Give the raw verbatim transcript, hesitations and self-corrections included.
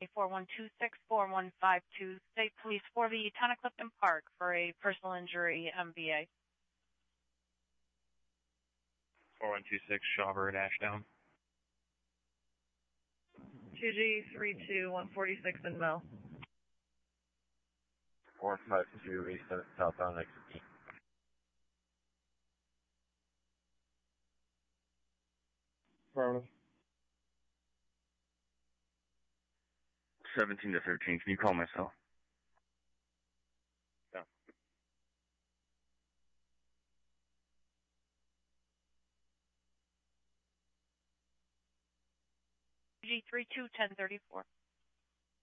four one two six four one five two, State Police for the Town of Clifton Park for a personal injury M V A. four one two six, Shawbird, Ashdown. two G three two one forty-six in Mel. four five two eight seven southbound exit E. Affirmative. seventeen to thirteen, can you call my cell? Yeah. G three two ten thirty-four.